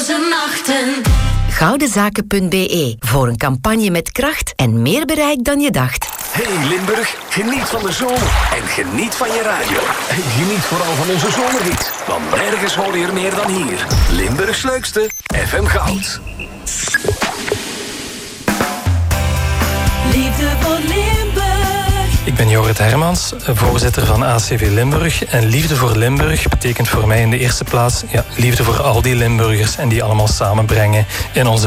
slapeloze nachten. Goudenzaken.be voor een campagne met kracht en meer bereik dan je dacht. Hey Limburg, geniet van de zomer en geniet van je radio. En geniet vooral van onze zomerhit, want nergens hoor je er meer dan hier. Limburgs leukste, FM Goud. Liefde voor Limburg. Ik ben Jorrit Hermans, voorzitter van ACV Limburg. En liefde voor Limburg betekent voor mij in de eerste plaats liefde voor al die Limburgers en die allemaal samenbrengen in onze